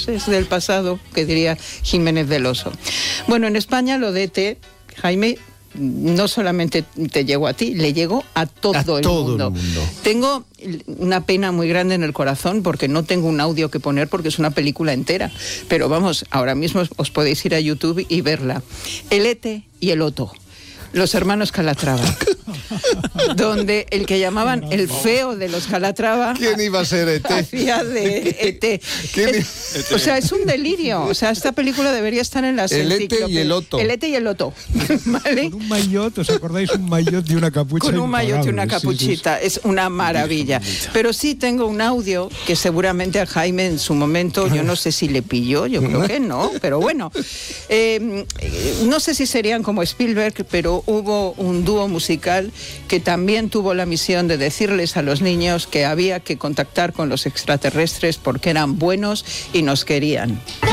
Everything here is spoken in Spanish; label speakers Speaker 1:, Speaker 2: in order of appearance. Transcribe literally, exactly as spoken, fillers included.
Speaker 1: es del pasado, que diría Jiménez del Oso. Bueno, en España lo de E T, Jaime, no solamente te llegó a ti, le llegó a todo,
Speaker 2: a
Speaker 1: el,
Speaker 2: todo
Speaker 1: mundo.
Speaker 2: el mundo.
Speaker 1: Tengo una pena muy grande en el corazón porque no tengo un audio que poner porque es una película entera. Pero vamos, ahora mismo os podéis ir a YouTube y verla. El E T y el Otto. Los hermanos Calatrava, donde el que llamaban el feo de los Calatrava...
Speaker 2: ¿Quién iba a ser E T?
Speaker 1: Hacía de E T. Es, o sea, es un delirio. O sea, esta película debería estar en las
Speaker 2: El E T y el Otto.
Speaker 1: El E T y el Otto. ¿Vale?
Speaker 3: Con un maillot, ¿os acordáis? Un maillot y una capucha.
Speaker 1: Con un maillot y una
Speaker 3: impagable.
Speaker 1: capuchita. Sí, sí. Es una maravilla. Pero sí tengo un audio que seguramente a Jaime en su momento, yo no sé si le pilló, yo creo que no, pero bueno. Eh, no sé si serían como Spielberg, pero hubo un dúo musical que también tuvo la misión de decirles a los niños que había que contactar con los extraterrestres porque eran buenos y nos querían.